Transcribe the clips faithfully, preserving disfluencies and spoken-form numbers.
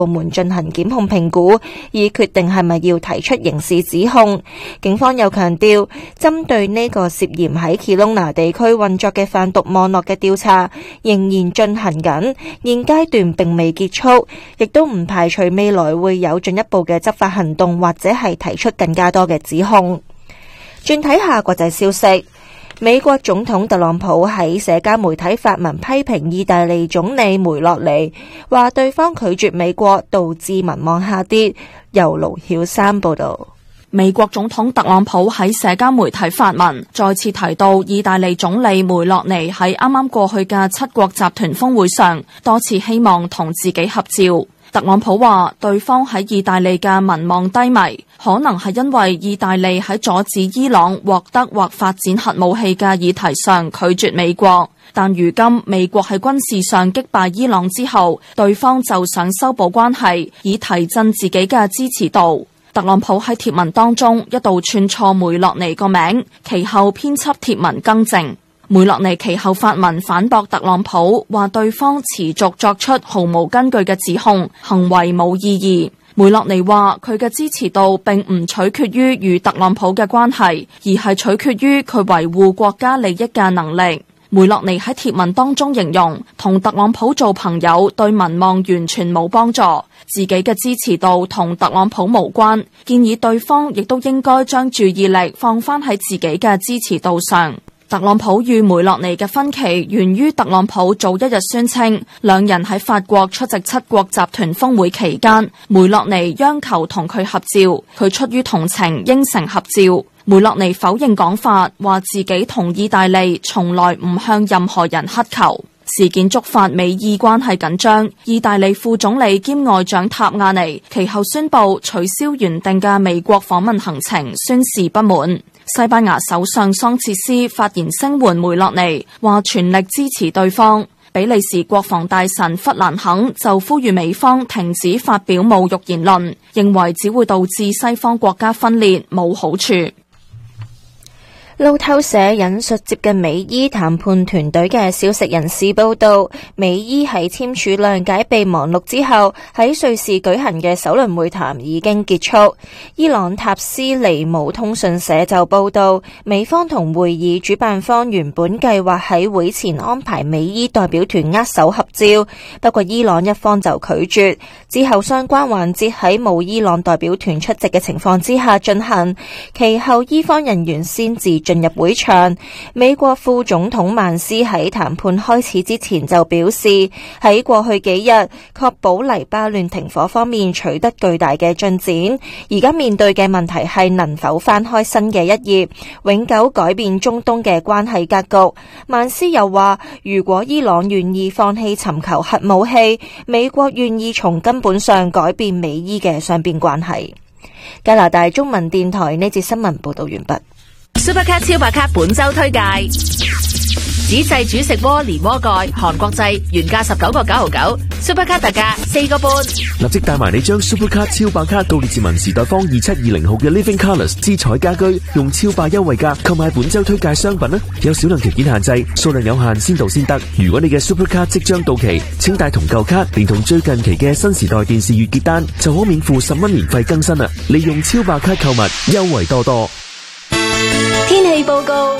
部門進行檢控評估，以決定係咪要提出刑事指控。警方又強調，針對呢個涉嫌喺奇隆拿地區運作嘅販毒網絡嘅調查仍然進行緊，現階段並未結束，亦都唔排除未來會有進一步嘅執法行動，或者係提出更加多嘅指控。轉睇下國際消息。美國總統特朗普喺社交媒體發文批評意大利總理梅洛尼，話對方拒絕美國導致民望下跌。由盧曉珊報道。 美國總統特朗普喺社交媒體發文，再次提到意大利總理梅洛尼喺啱啱過去嘅七國集團峰會上，多次希望同自己合照。特朗普話，對方喺意大利嘅民望低迷，可能係因為意大利喺阻止伊朗獲得或發展核武器嘅議題上拒絕美國。但如今美國喺軍事上擊敗伊朗之後，對方就想修補關係，以提振自己嘅支持度。特朗普喺貼文當中一度串錯梅洛尼個名，其後編輯貼文更正。梅洛尼其後發文反駁特朗普，話對方持續作出毫無根據嘅指控，行為冇意義。梅洛尼話佢嘅支持度並唔取決於與特朗普嘅關係，而係取決於佢維護國家利益嘅能力。梅洛尼喺貼文當中形容，同特朗普做朋友對民望完全冇幫助，自己嘅支持度同特朗普無關，建議對方亦都應該將注意力放返喺自己嘅支持度上。特朗普與梅洛尼嘅分歧源於特朗普早一日宣稱，兩人喺法國出席七國集團峰會期間，梅洛尼央求同佢合照，佢出於同情應承合照。梅洛尼否認講法，話自己同意大利從來唔向任何人乞求。事件觸發美意關係緊張，意大利副總理兼外長塔亞尼其後宣布取消原定嘅美國訪問行程，宣示不滿。西班牙首相桑切斯發言聲援梅洛尼，話全力支持對方。比利時國防大臣弗蘭肯就呼籲美方停止發表侮辱言論，認為只會導致西方國家分裂，冇好處。 路透社引述接近美伊談判團隊嘅消息人士報道，美伊喺簽署諒解備忘錄之後，喺瑞士舉行嘅首輪會談已經結束。伊朗塔斯尼姆通訊社就報道，美方同會議主辦方原本計劃喺會前安排美伊代表團握手合照，不過伊朗一方就拒絕。之後相關環節喺冇伊朗代表團出席嘅情況之下進行，其後伊方人員先至進入會場。美國副總統曼斯喺談判開始之前就表示，喺過去幾日確保黎巴嫩停火方面取得巨大嘅進展，而家面對嘅問題係能否翻開新嘅一頁，永久改變中東嘅關係格局。曼斯又話，如果伊朗願意放棄尋求核武器，美國願意從根本上改變美伊嘅雙邊關係。加拿大中文電台呢節新聞報道完畢。 Supercat 超百卡本周推介：紙製煮食鍋連鍋蓋，韓國製，原價十九個九毫九 ，Supercat 特價四個半。 立即帶埋你將 Supercat 超百卡到列治文時代坊二七二零號嘅 Living Colours 之彩家居，用超百優惠價購買本周推介商品啦！有少量條件限制，數量有限，先到先得。如果你嘅 Supercat 即將到期，請帶同舊卡，連同最近期嘅新時代電視月結單，就可免付十蚊年費更新啦！利用超百卡購物，優惠多多。 天氣報告。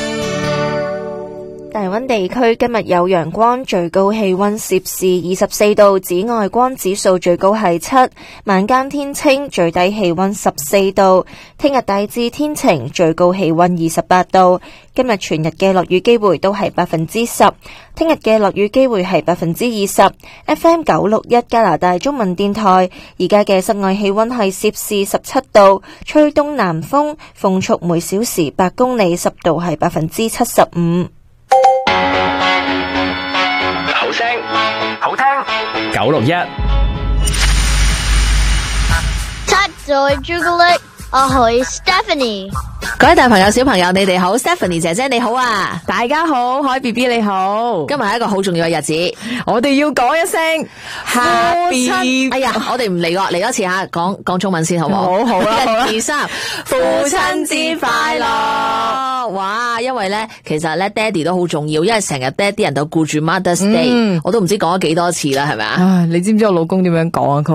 大溫地區今日有陽光，最高氣溫攝氏二十四度，紫外光指數最高係七。晚間天清，最低氣溫十四度。聽日大致天晴，最高氣溫二十八度。今日全日嘅落雨機會都係百分之十，聽日嘅落雨機會係百分之二十。F M 九六一加拿大中文電台，而家嘅室外氣溫係攝氏十七度，吹東南風，風速每小時八公里，濕度係百分之七十五。 好聲好聽九六一。 七咗朱古力，我係 Stephanie。 各位大朋友、小朋友，你哋好 ，Stephanie 姐姐你好啊！ 大家好，海 B B 你好。 今日係一個好重要嘅日子， 我哋要講一聲父親。哎呀，我哋唔嚟過嚟多次吓，講講中文先好唔好？ 好好啦，好啦。 一二三，父親節快樂！哇，因為咧，其實咧，爹哋都好重要，因為成日爹啲人都顧住 Mother's Day，、嗯、我都唔知講咗幾多次啦，係咪啊？ 啊，你知唔知我老公點樣講啊？